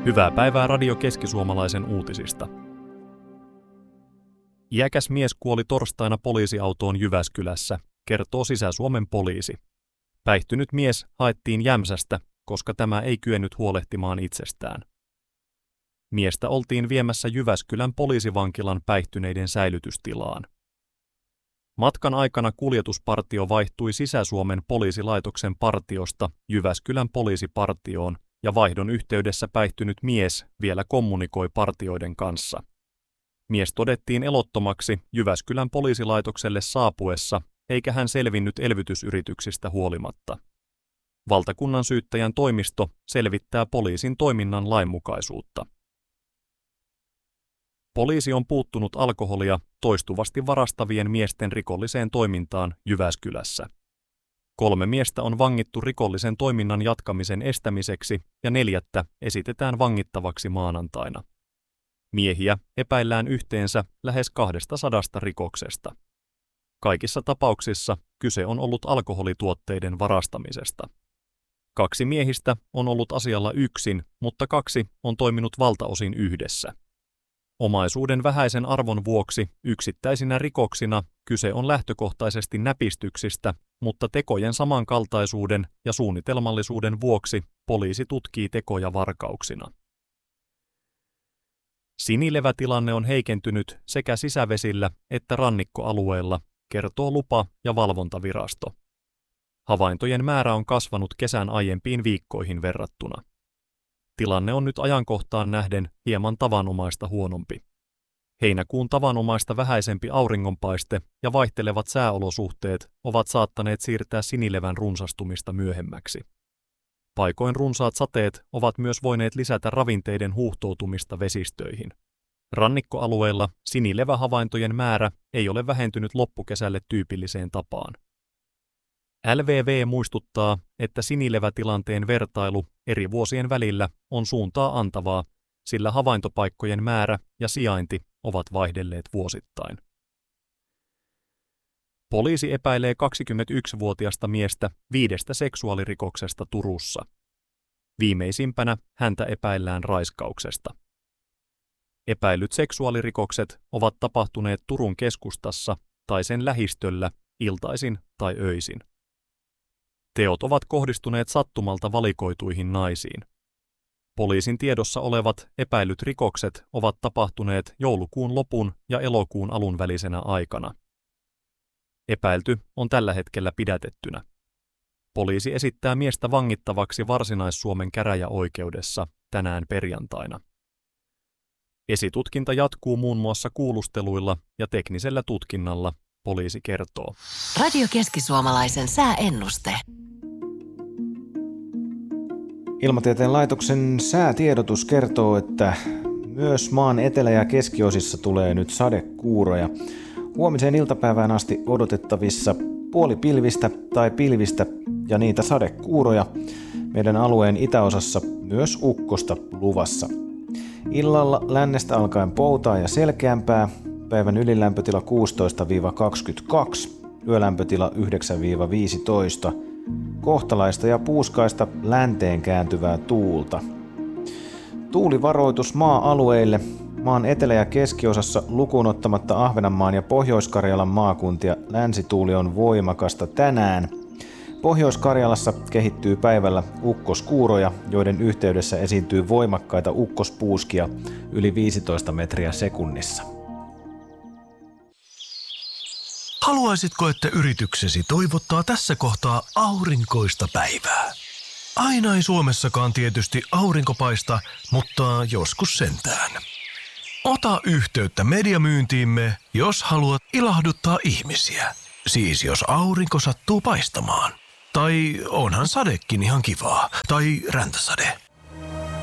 Hyvää päivää Radio Keski-Suomalaisen uutisista. Iäkäs mies kuoli torstaina poliisiautoon Jyväskylässä, kertoo Sisä-Suomen poliisi. Päihtynyt mies haettiin Jämsästä, koska tämä ei kyennyt huolehtimaan itsestään. Miestä oltiin viemässä Jyväskylän poliisivankilan päihtyneiden säilytystilaan. Matkan aikana kuljetuspartio vaihtui Sisä-Suomen poliisilaitoksen partiosta Jyväskylän poliisipartioon, ja vaihdon yhteydessä päihtynyt mies vielä kommunikoi partioiden kanssa. Mies todettiin elottomaksi Jyväskylän poliisilaitokselle saapuessa, eikä hän selvinnyt elvytysyrityksistä huolimatta. Valtakunnan syyttäjän toimisto selvittää poliisin toiminnan lainmukaisuutta. Poliisi on puuttunut alkoholia toistuvasti varastavien miesten rikolliseen toimintaan Jyväskylässä. 3 miestä on vangittu rikollisen toiminnan jatkamisen estämiseksi ja 4 esitetään vangittavaksi maanantaina. Miehiä epäillään yhteensä lähes 200 rikoksesta. Kaikissa tapauksissa kyse on ollut alkoholituotteiden varastamisesta. 2 miehistä on ollut asialla yksin, mutta 2 on toiminut valtaosin yhdessä. Omaisuuden vähäisen arvon vuoksi yksittäisinä rikoksina kyse on lähtökohtaisesti näpistyksistä, mutta tekojen samankaltaisuuden ja suunnitelmallisuuden vuoksi poliisi tutkii tekoja varkauksina. Sinilevätilanne on heikentynyt sekä sisävesillä että rannikkoalueella, kertoo lupa- ja valvontavirasto. Havaintojen määrä on kasvanut kesän aiempiin viikkoihin verrattuna. Tilanne on nyt ajankohtaan nähden hieman tavanomaista huonompi. Heinäkuun tavanomaista vähäisempi auringonpaiste ja vaihtelevat sääolosuhteet ovat saattaneet siirtää sinilevän runsastumista myöhemmäksi. Paikoin runsaat sateet ovat myös voineet lisätä ravinteiden huuhtoutumista vesistöihin. Rannikkoalueilla sinilevähavaintojen määrä ei ole vähentynyt loppukesälle tyypilliseen tapaan. LVV muistuttaa, että sinilevätilanteen vertailu eri vuosien välillä on suuntaa antavaa, sillä havaintopaikkojen määrä ja sijainti ovat vaihdelleet vuosittain. Poliisi epäilee 21-vuotiasta miestä 5 seksuaalirikoksesta Turussa. Viimeisimpänä häntä epäillään raiskauksesta. Epäillyt seksuaalirikokset ovat tapahtuneet Turun keskustassa tai sen lähistöllä iltaisin tai öisin. Teot ovat kohdistuneet sattumalta valikoituihin naisiin. Poliisin tiedossa olevat epäillyt rikokset ovat tapahtuneet joulukuun lopun ja elokuun alun välisenä aikana. Epäilty on tällä hetkellä pidätettynä. Poliisi esittää miestä vangittavaksi Varsinais-Suomen käräjäoikeudessa tänään perjantaina. Esitutkinta jatkuu muun muassa kuulusteluilla ja teknisellä tutkinnalla, poliisi kertoo. Radio Keski-Suomalaisen sääennuste. Ilmatieteen laitoksen säätiedotus kertoo, että myös maan etelä- ja keskiosissa tulee nyt sadekuuroja. Huomiseen iltapäivään asti odotettavissa puolipilvistä tai pilvistä ja niitä sadekuuroja. Meidän alueen itäosassa myös ukkosta luvassa. Illalla lännestä alkaen poutaa ja selkeämpää. Päivän ylilämpötila 16-22, yölämpötila 9-15. Kohtalaista ja puuskaista länteen kääntyvää tuulta. Tuulivaroitus maa-alueille. Maan etelä- ja keskiosassa lukuun ottamatta Ahvenanmaan ja Pohjois-Karjalan maakuntia länsituuli on voimakasta tänään. Pohjois-Karjalassa kehittyy päivällä ukkoskuuroja, joiden yhteydessä esiintyy voimakkaita ukkospuuskia yli 15 metriä sekunnissa. Haluaisitko, että yrityksesi toivottaa tässä kohtaa aurinkoista päivää? Aina ei Suomessakaan tietysti aurinko paista, mutta joskus sentään. Ota yhteyttä mediamyyntiimme, jos haluat ilahduttaa ihmisiä. Siis jos aurinko sattuu paistamaan. Tai onhan sadekin ihan kivaa. Tai räntäsade.